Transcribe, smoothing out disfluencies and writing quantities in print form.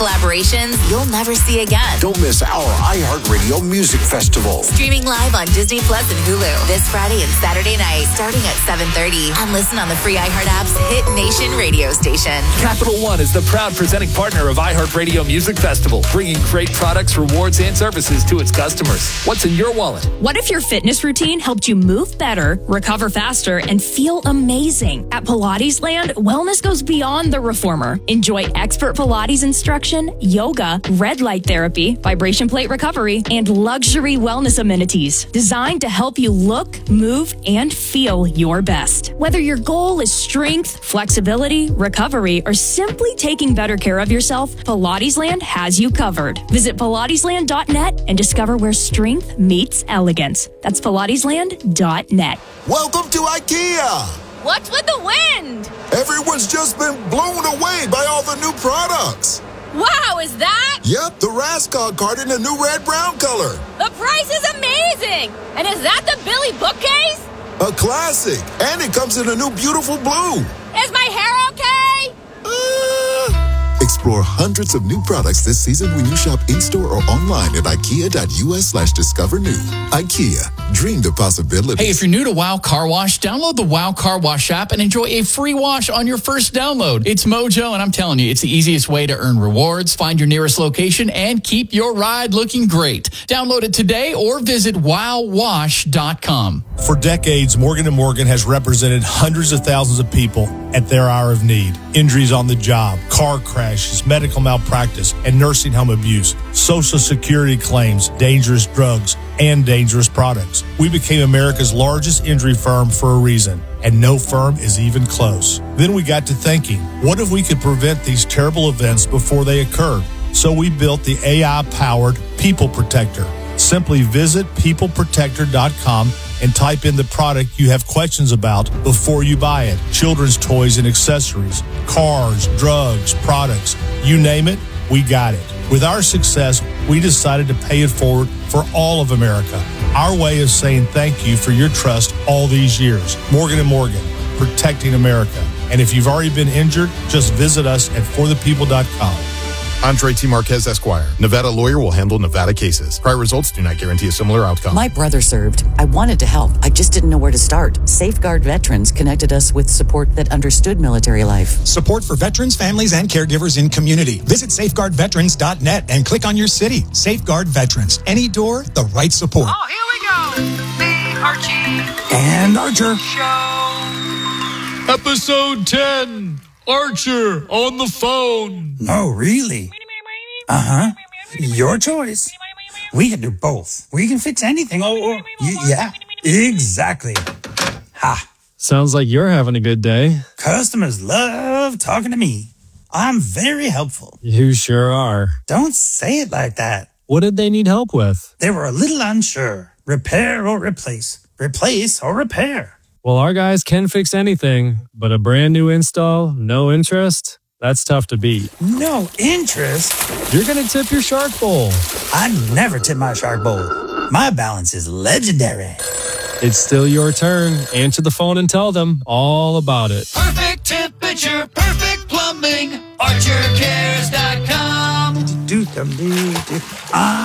Collaborations you'll never see again. Don't miss our iHeartRadio Music Festival. Streaming live on Disney Plus and Hulu this Friday and Saturday night, starting at 7:30. And listen on the free iHeart app's Hit Nation radio station. Capital One is the proud presenting partner of iHeartRadio Music Festival, bringing great products, rewards, and services to its customers. What's in your wallet? What if your fitness routine helped you move better, recover faster, and feel amazing? At Pilates Land, wellness goes beyond the reformer. Enjoy expert Pilates instruction, yoga, red light therapy, vibration plate recovery, and luxury wellness amenities designed to help you look, move, and feel your best. Whether your goal is strength, flexibility, recovery, or simply taking better care of yourself, Pilates Land has you covered. Visit pilatesland.net and discover where strength meets elegance. That's pilatesland.net. Welcome to IKEA. What's with the wind? Everyone's just been blown away by all the new products. Wow, is that? Yep, the Raskog card in the new red-brown color. The price is amazing! And is that the Billy bookcase? A classic. And it comes in a new beautiful blue. Is my hair okay? Explore hundreds of new products this season when you shop in-store or online at ikea.us/discover new. IKEA, dream the possibility. Hey, if you're new to WOW Car Wash, download the WOW Car Wash app and enjoy a free wash on your first download. It's Mojo, and I'm telling you, it's the easiest way to earn rewards, find your nearest location, and keep your ride looking great. Download it today or visit wowwash.com. For decades, Morgan & Morgan has represented hundreds of thousands of people at their hour of need. Injuries on the job, car crashes, medical malpractice, and nursing home abuse, Social Security claims, dangerous drugs, and dangerous products. We became America's largest injury firm for a reason, and no firm is even close. Then we got to thinking, what if we could prevent these terrible events before they occurred? So we built the AI-powered People Protector. Simply visit peopleprotector.com and type in the product you have questions about before you buy it. Children's toys and accessories, cars, drugs, products, you name it, we got it. With our success, we decided to pay it forward for all of America. Our way of saying thank you for your trust all these years. Morgan & Morgan, protecting America. And if you've already been injured, just visit us at forthepeople.com. Andre T. Marquez, Esquire. Nevada lawyer will handle Nevada cases. Prior results do not guarantee a similar outcome. My brother served. I wanted to help. I just didn't know where to start. Safeguard Veterans connected us with support that understood military life. Support for veterans, families, and caregivers in community. Visit safeguardveterans.net and click on your city. Safeguard Veterans. Any door, the right support. Oh, here we go. The Archie and Archer Show. Episode 10. Archer on the phone. No, really? Uh-huh. Your choice. We can do both. We can fix anything. Yeah, exactly. Ha. Sounds like you're having a good day. Customers love talking to me. I'm very helpful. You sure are. Don't say it like that. What did they need help with? They were a little unsure. Repair or replace. Replace or repair. Well, our guys can fix anything, but a brand new install, no interest, that's tough to beat. No interest? You're going to tip your Shark Bowl. I never tip my Shark Bowl. My balance is legendary. It's still your turn. Answer the phone and tell them all about it. Perfect temperature, perfect plumbing. ArcherCares.com.